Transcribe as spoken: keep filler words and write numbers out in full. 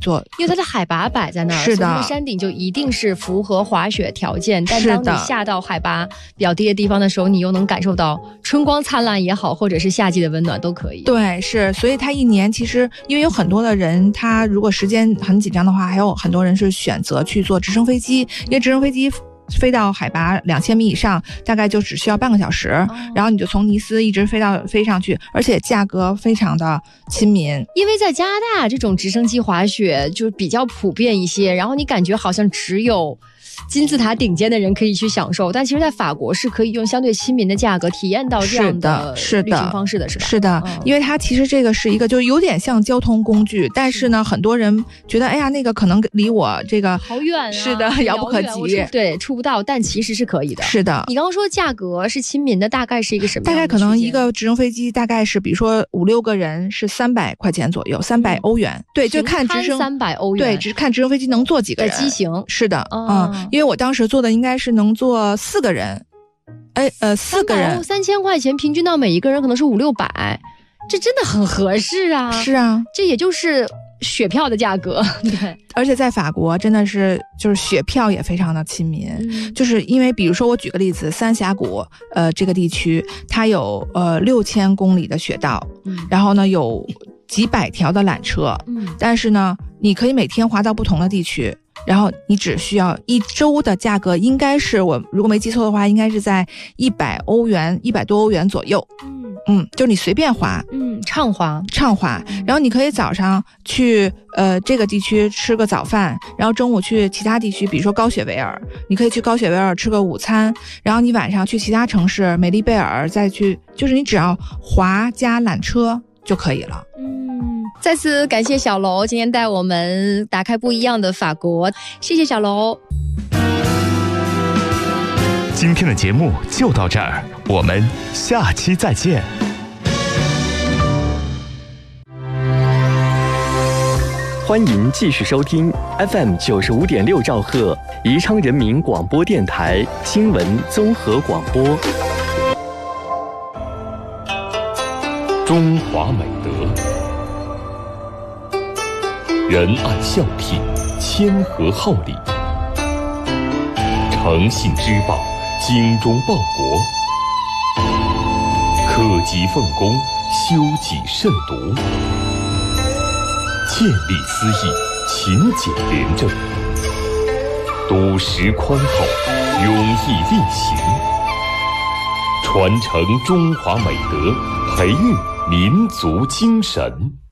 做， 因为它的海拔摆在那儿， 是的， 所以山顶就一定是符合滑雪条件。但当你下到海拔比较低的地方的时候，你又能感受到春光灿烂也好，或者是夏季的温暖都可以。 对，是，所以它一年其实因为有很多的人，他如果时间很紧张的话，还有很多人是选择去坐直升飞机，因为直升飞机飞到海拔两千米以上，大概就只需要半个小时，哦、然后你就从尼斯一直飞到飞上去，而且价格非常的亲民。 因为在加拿大这种直升机滑雪就比较普遍一些，然后你感觉好像只有金字塔顶尖的人可以去享受，但其实在法国是可以用相对亲民的价格体验到这样的旅行方式的，是吧？ 是的，嗯、因为它其实这个是一个就有点像交通工具，但是呢，很多人觉得哎呀，那个可能离我这个好远啊， 是的，遥不可及， 对，触不到，但其实是可以的。 是的， 你刚刚说价格是亲民的，大概是一个什么样的？ 大概可能一个直升飞机大概是，比如说五六个人是三百块钱左右，三百欧元。嗯、对，就看直升三百欧元， 对，只是看直升飞机能坐几个人。 机型是的， 哦、 嗯，因为我当时坐的应该是能坐四个人，哎呃四个人， 三千块钱平均到每一个人可能是五六百，这真的很合适啊！ 是啊， 这也就是雪票的价格。对， 而且在法国真的是就是雪票也非常的亲民，嗯、就是因为比如说我举个例子，三峡谷呃这个地区它有呃六千公里的雪道，嗯、然后呢有几百条的缆车，嗯，但是呢你可以每天滑到不同的地区。然后你只需要一周的价格，应该是我如果没记错的话，应该是在一百欧元、一百多欧元左右。嗯嗯，就你随便滑， 嗯，畅滑， 畅滑。然后你可以早上去呃这个地区吃个早饭，然后中午去其他地区，比如说高雪维尔，你可以去高雪维尔吃个午餐，然后你晚上去其他城市，美丽贝尔再去，就是你只要滑加缆车就可以了。 嗯，再次感谢小楼今天带我们打开不一样的法国，谢谢小楼。 今天的节目就到这儿，我们下期再见。 欢迎继续收听 F M 九十五点六兆赫宜昌人民广播电台新闻综合广播。 中华美德，仁爱孝悌，谦和好礼，诚信之报，精忠报国，克己奉公，修己慎独，见利思义，勤俭廉政，笃实宽厚，勇毅力行，传承中华美德，培育民族精神。